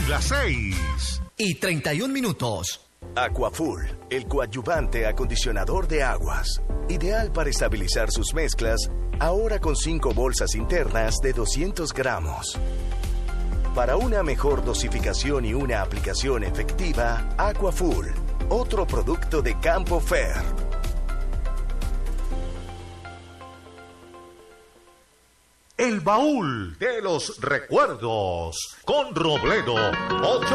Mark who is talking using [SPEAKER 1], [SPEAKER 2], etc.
[SPEAKER 1] las 6:31.
[SPEAKER 2] Aquafull, el coadyuvante acondicionador de aguas. Ideal para estabilizar sus mezclas, ahora con 5 bolsas internas de 200 gramos. Para una mejor dosificación y una aplicación efectiva, Aquafull, otro producto de Campo Fer.
[SPEAKER 1] El baúl de los recuerdos con Robledo.